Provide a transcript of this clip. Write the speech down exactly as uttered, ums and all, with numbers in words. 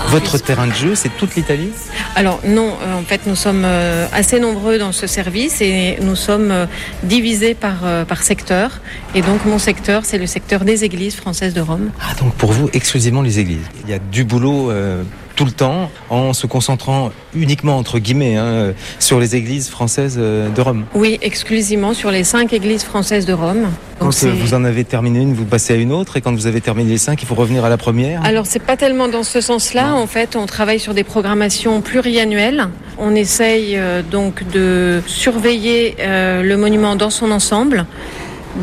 Votre terrain de jeu, c'est toute l'Italie ? Alors non, euh, en fait nous sommes euh, assez nombreux dans ce service et nous sommes euh, divisés par, euh, par secteur. Et donc mon secteur, c'est le secteur des églises françaises de Rome. Ah, donc pour vous, exclusivement les églises. Il y a du boulot euh, tout le temps, en se concentrant uniquement, entre guillemets, hein, sur les églises françaises euh, de Rome. Oui, exclusivement sur les cinq églises françaises de Rome. Donc quand c'est... vous en avez terminé une, vous passez à une autre, et quand vous avez terminé les cinq, il faut revenir à la première. Alors c'est pas tellement dans ce sens-là. Non. En fait, on travaille sur des programmations pluriannuelles. On essaye euh, donc de surveiller euh, le monument dans son ensemble